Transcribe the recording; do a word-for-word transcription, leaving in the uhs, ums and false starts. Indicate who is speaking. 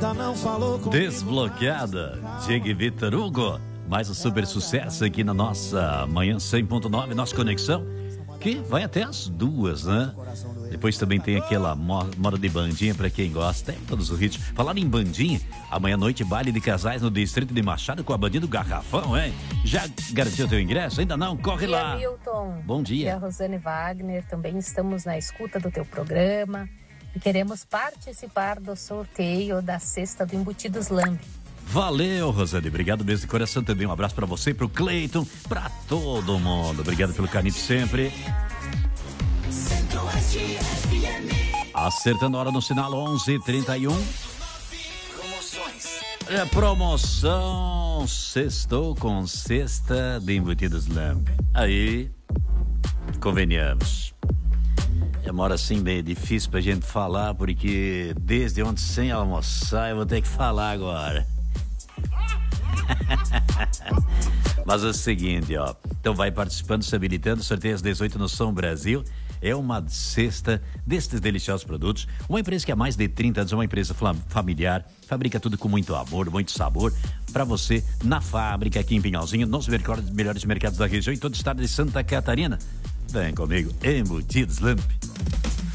Speaker 1: ainda não falou comigo.
Speaker 2: Desbloqueada, Diego Vitor Hugo. Mais um super sucesso aqui na nossa Manhã cem ponto nove, nossa conexão, que vai até as duas, né? Depois também tem aquela moda de bandinha pra quem gosta, tem todos os ritmos. Falar em bandinha, amanhã à noite, baile de casais no distrito de Machado com a bandinha do Garrafão, hein? Já garantiu teu ingresso? Ainda não? Corre
Speaker 3: Bom dia,
Speaker 2: lá.
Speaker 3: Milton.
Speaker 2: Bom dia.
Speaker 3: Aqui é a Rosane Wagner, também estamos na escuta do teu programa e queremos participar do sorteio da cesta do Embutidos Lambe.
Speaker 2: Valeu, Rosane. Obrigado mesmo de coração também. Um abraço pra você, pro Cleiton, pra todo mundo. Obrigado pelo carinho de sempre. Acertando a hora no sinal onze e trinta e um. É promoção. Sextou com cesta de Embutidos Lambe. Aí, convenhamos. É uma hora assim meio difícil pra gente falar, porque desde ontem sem almoçar eu vou ter que falar agora. Mas é o seguinte, ó. Então vai participando, se habilitando. Sorteio às dezoito no São Brasil. É uma cesta destes deliciosos produtos. Uma empresa que há mais de trinta anos, uma empresa familiar, fabrica tudo com muito amor, muito sabor. Para você, na fábrica aqui em Pinhalzinho, nos melhores mercados da região e todo o estado de Santa Catarina. Vem comigo, Embutidos Lambe.